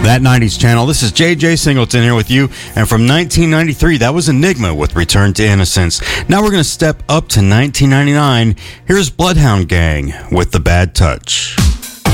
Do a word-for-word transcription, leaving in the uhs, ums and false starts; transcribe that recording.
That nineties channel. This is J J Singleton here with you. And from nineteen ninety-three, that was Enigma with Return to Innocence. Now we're going to step up to nineteen ninety-nine. Here's Bloodhound Gang with The Bad Touch.